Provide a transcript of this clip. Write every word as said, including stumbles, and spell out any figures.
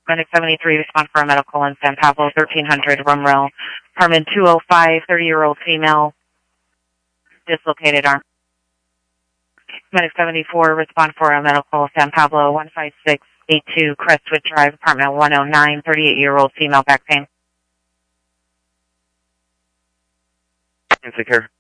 Medic seventy-three, respond for a medical in San Pablo, thirteen hundred Rumrail. Apartment two oh five, thirty-year-old female, dislocated arm. Medic seventy-four, respond for a medical, San Pablo, one five six eight two Crestwood Drive, apartment one oh nine, thirty-eight-year-old female, back pain. Take care.